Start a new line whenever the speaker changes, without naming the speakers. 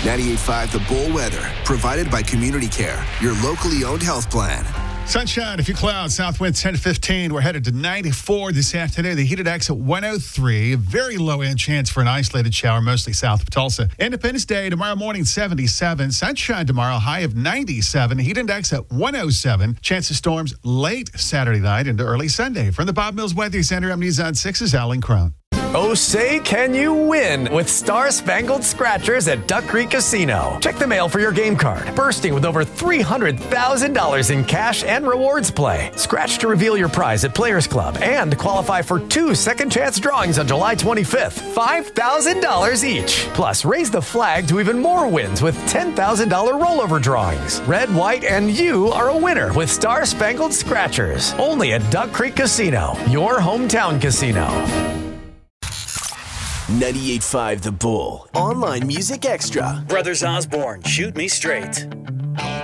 98.5 The Bull weather, provided by Community Care, your locally owned health plan.
Sunshine, a few clouds, south winds 10 to 15. We're headed to 94 this afternoon. The heat index at 103. Very low end chance for an isolated shower, mostly south of Tulsa. Independence Day tomorrow morning, 77. Sunshine tomorrow, high of 97. Heat index at 107. Chance of storms late Saturday night into early Sunday. From the Bob Mills Weather Center, I'm News on 6's Alan Crone.
Oh, say can you win with Star Spangled Scratchers at Duck Creek Casino. Check the mail for your game card, bursting with over $300,000 in cash and rewards play. Scratch to reveal your prize at Players Club and qualify for 2 second chance drawings on July 25th, $5,000 each. Plus, raise the flag to even more wins with $10,000 rollover drawings. Red, white, and you are a winner with Star Spangled Scratchers. Only at Duck Creek Casino, your hometown casino.
98.5 The Bull. Online Music Extra.
Brothers Osborne, Shoot Me Straight.